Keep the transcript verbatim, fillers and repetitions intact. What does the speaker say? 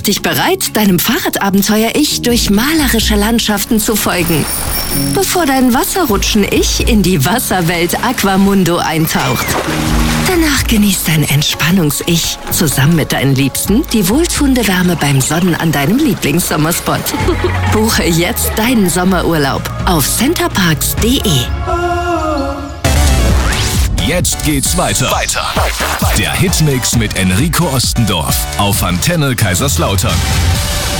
dich bereit, deinem Fahrradabenteuer-Ich durch malerische Landschaften zu folgen, bevor dein Wasserrutschen-Ich in die Wasserwelt Aquamundo eintaucht. Danach genießt dein Entspannungs-Ich zusammen mit deinen Liebsten die wohltuende Wärme beim Sonnen an deinem Lieblingssommerspot. Buche jetzt deinen Sommerurlaub auf centerparks punkt de. Jetzt geht's weiter. Weiter. Der Hitmix mit Enrico Ostendorf auf Antenne Kaiserslautern.